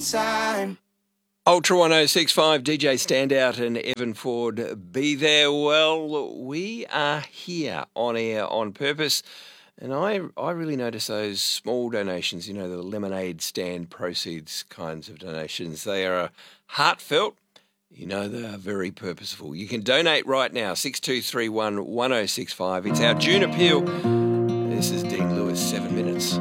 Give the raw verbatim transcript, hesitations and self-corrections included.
time. Ultra one oh six point five, D J Standout and Evan Ford, be there. Well, we are here on air on purpose, and I I really notice those small donations, you know, the lemonade stand proceeds kinds of donations. They are heartfelt, you know, they are very purposeful. You can donate right now, six two three one, one oh six five. It's our June appeal. This is Dean Lewis, seven minutes.